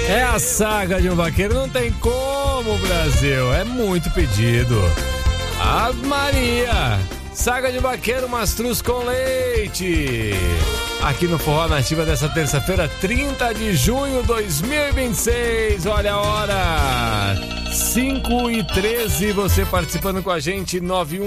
É a saga de um vaqueiro, não tem como, Brasil. É muito pedido. Ave Maria! Saga de vaqueiro, mastruz com leite. Aqui no Forró Nativa dessa terça-feira, 30 de junho de 2026. Olha a hora. 5h13, você participando com a gente,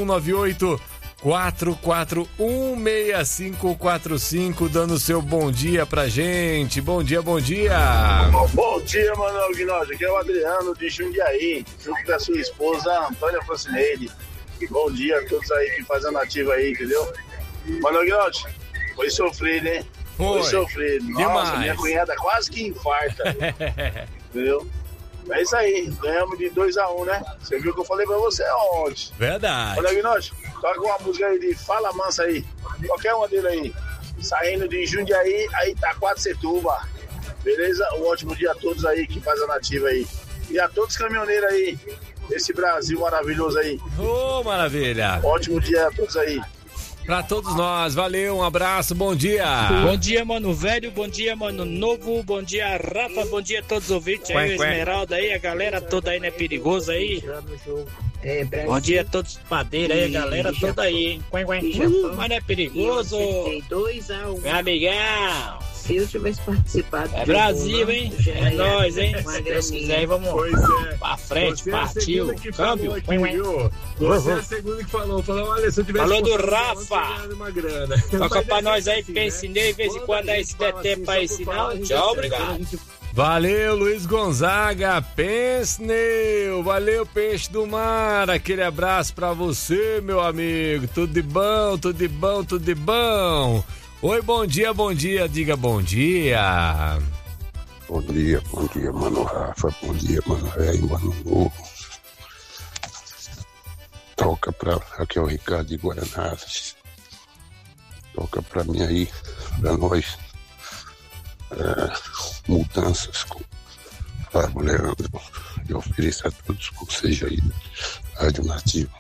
9198-441-6545, dando seu bom dia pra gente. Bom dia, bom dia. Bom dia, Manuel Guinaldo. Aqui é o Adriano de Jundiaí, junto com a sua esposa, Antônia Francinelli. Bom dia a todos aí que fazem a nativa aí, entendeu? Manuel Guinaldo, foi sofrido, hein? Foi sofrido. Nossa, demais. Minha cunhada quase que infarta. Entendeu? É isso aí, ganhamos de 2-1, né? Você viu que eu falei pra você ontem. Verdade. Manuel Guinaldo, toca uma música aí de Fala Mansa aí. Qualquer uma dele aí. Saindo de Jundiaí, aí Itaquaquecetuba. Beleza? Um ótimo dia a todos aí que fazem a nativa aí. E a todos os caminhoneiros aí. Esse Brasil maravilhoso aí. Ô, maravilha. Ótimo dia a todos aí. Pra todos nós, valeu, um abraço, bom dia. Bom dia, mano velho, bom dia, mano novo, bom dia, Rafa, bom dia a todos os ouvintes aí, o Esmeralda aí, a galera toda aí, né, perigoso aí. Bom dia a todos os padeiros aí, a galera toda aí, hein. Mas não é perigoso, meu amigão. Se eu tivesse participado. É Brasil, hein? É nóis, hein? Se Deus quiser, aí vamos pra frente, partiu. Câmbio. Você é a segunda que falou, olha, se eu tivesse... Falou do Rafa. Toca pra nós aí, porque eu ensinei, de vez em quando aí, se der tempo pra ensinar. Tchau, obrigado. Valeu, Luiz Gonzaga, Pensneu, valeu, Peixe do Mar, aquele abraço pra você, meu amigo, tudo de bom, tudo de bom, tudo de bom. Oi, bom dia, diga bom dia. Bom dia, mano Rafa, bom dia, mano velho, mano novo. Toca pra, aqui é o Ricardo de Guaraná. Toca pra mim aí, pra nós, mudanças com Fábio Leandro. Eu ofereço a todos vocês aí, Rádio Nativa.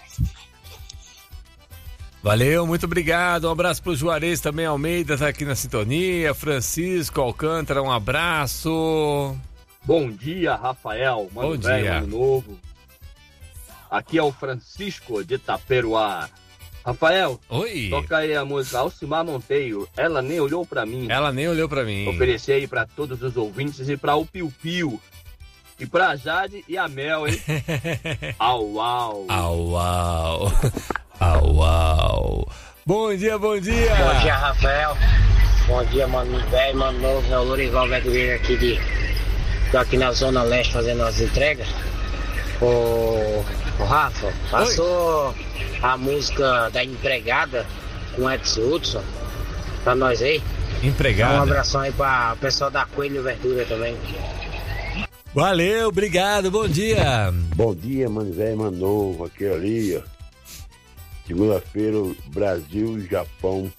Valeu, muito obrigado, um abraço pro Juarez também, Almeida tá aqui na sintonia, Francisco Alcântara, um abraço. Bom dia, Rafael, mano velho, mano novo. Aqui é o Francisco de Itaperuá. Rafael, oi. Toca aí a música Alcimar Monteiro, Ela Nem Olhou Pra Mim. Ela nem olhou pra mim. Oferecer aí pra todos os ouvintes e pra o Piu Piu. E pra Jade e a Mel, hein? Au, au. Au, au. Au, au. Bom dia. Bom dia, Rafael. Bom dia, mano velho, mano novo. É o Lorival Verdureiro aqui tô aqui na Zona Leste fazendo as entregas. O Rafa, passou a música da Empregada com Edson Hudson pra nós aí. Empregada. Um abração aí pra o pessoal da Coelho Verdura também. Valeu, obrigado, bom dia. Bom dia, mano velho, mano novo, aqui ali, ó. Segunda-feira, Brasil e Japão.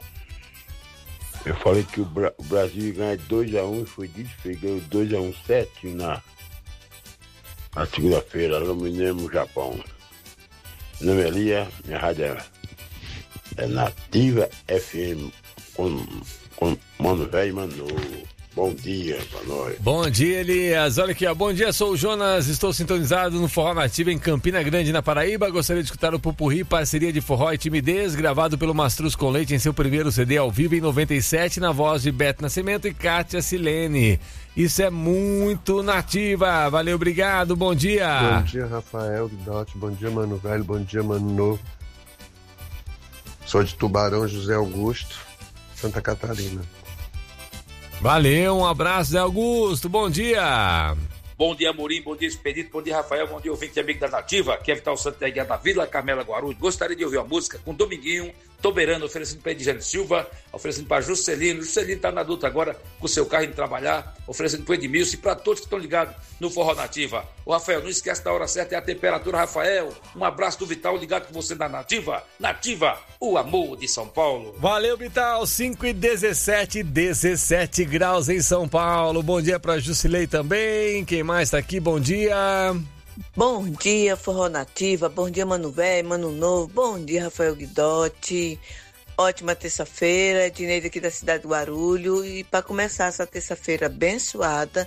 Eu falei que o Brasil ia ganhar 2-1 e foi dito que ganhou 2-1 certinho na segunda-feira, lá no Mineiro, Japão. Meu nome é Elia, minha rádio é Nativa FM, com mano velho e mano novo. Bom dia pra nós. Bom dia, Elias. Olha aqui, ó. Bom dia, sou o Jonas. Estou sintonizado no Forró Nativa em Campina Grande, na Paraíba. Gostaria de escutar o Pupurri, parceria de forró e timidez, gravado pelo Mastruz com Leite em seu primeiro CD ao vivo em 97, na voz de Beto Nascimento e Kátia Silene. Isso é muito nativa. Valeu, obrigado. Bom dia. Bom dia, Rafael Guidotti. Bom dia, mano velho. Bom dia, mano novo. Sou de Tubarão, José Augusto, Santa Catarina. Valeu, um abraço, Zé Augusto, bom dia. Bom dia, Amorim, bom dia, Expedito, bom dia, Rafael, bom dia, ouvinte e amigo da Nativa, aqui é Vital Santiago da Vila Carmela Guarulhos. Gostaria de ouvir a música com Dominguinho, Toberano, oferecendo para Edjane Silva, oferecendo para Juscelino está na adulta agora, com o seu carro indo trabalhar, oferecendo para Edmilson e para todos que estão ligados no Forró Nativa. Ô, Rafael, não esquece da hora certa, é a temperatura, Rafael. Um abraço do Vital, ligado com você na Nativa. Nativa, o amor de São Paulo. Valeu, Vital, 5h17, 17 graus em São Paulo. Bom dia para Jusilei também. Quem mais tá aqui? Bom dia. Bom dia, Forró Nativa. Bom dia, Mano Velho, Mano Novo. Bom dia, Rafael Guidotti. Ótima terça-feira, Dineide aqui da cidade do Guarulhos. E para começar essa terça-feira abençoada,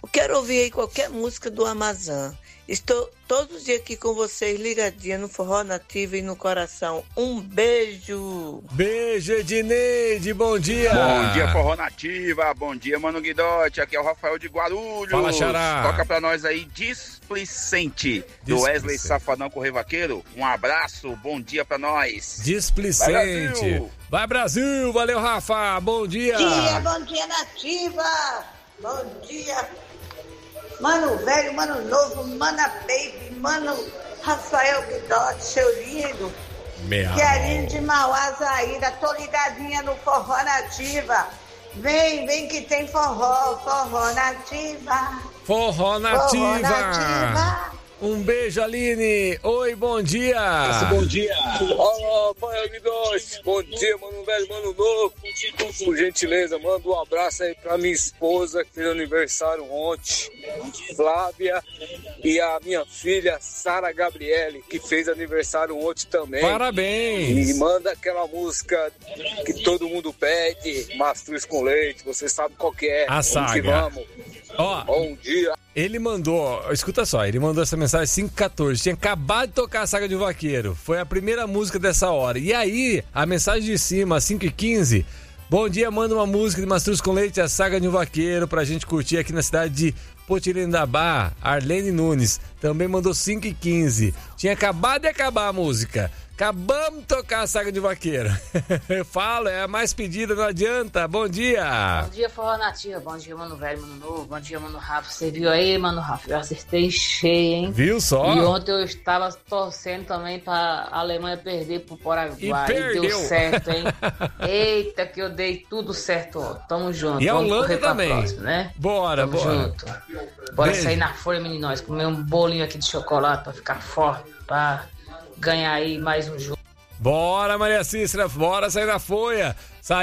Eu quero ouvir aí qualquer música do Amazon. Estou todos os dias aqui com vocês, ligadinha no Forró Nativa e no coração. Um beijo. Beijo, Edneide, bom dia. Bom dia, Forró Nativa. Bom dia, Mano Guidotti. Aqui é o Rafael de Guarulhos. Fala, Xará. Toca pra nós aí, Displicente, do Wesley Safadão Correvaqueiro. Um abraço, bom dia pra nós. Displicente. Vai, Brasil. Valeu, Rafa. Bom dia. Bom dia, Nativa. Bom dia. Mano velho, mano novo, mana baby, mano Rafael Guidotti, seu lindo. Querinho de Mauá, Zaíra, tô ligadinha no Forró Nativa. Vem que tem forró Nativa. Forró Nativa. Um beijo, Aline. Oi, bom dia. Bom dia. Olá, Rafael Guidotti. Bom dia, mano velho, mano novo. Por gentileza, manda um abraço aí pra minha esposa, que fez aniversário ontem, Flávia, e a minha filha, Sara Gabriele, que fez aniversário ontem também. Parabéns. E manda aquela música que todo mundo pede, Mastruz com Leite, você sabe qual que é. A saga. Vamos. Ó, bom dia. Ele mandou, escuta só, ele mandou essa mensagem 5h14, tinha acabado de tocar a Saga de Vaqueiro, foi a primeira música dessa hora. E aí, a mensagem de cima, 5h15, bom dia, manda uma música de Mastruz com Leite, a Saga de Vaqueiro, pra gente curtir aqui na cidade de Potirendabá. Arlene Nunes também mandou 5h15, tinha acabado de acabar a música. Acabamos de tocar a Saga de Vaqueiro. Eu falo, é a mais pedida, não adianta. Bom dia. Bom dia, Forró Nativa. Bom dia, mano velho, mano novo. Bom dia, mano Rafa. Você viu aí, mano Rafa? Eu acertei cheio, hein? Viu só? E ontem eu estava torcendo também pra Alemanha perder pro Paraguai. E perdeu. Deu certo, hein? Eita, que eu dei tudo certo. Ó. Tamo junto. E a Vamos Holanda correr pra também. próxima, né? Bora, Tamo bora. junto. Bora Beijo. sair na folha, meninóis. Comer um bolinho aqui de chocolate pra ficar forte, pra ganhar aí mais um jogo. Bora, Maria Cícera, bora sair da folha.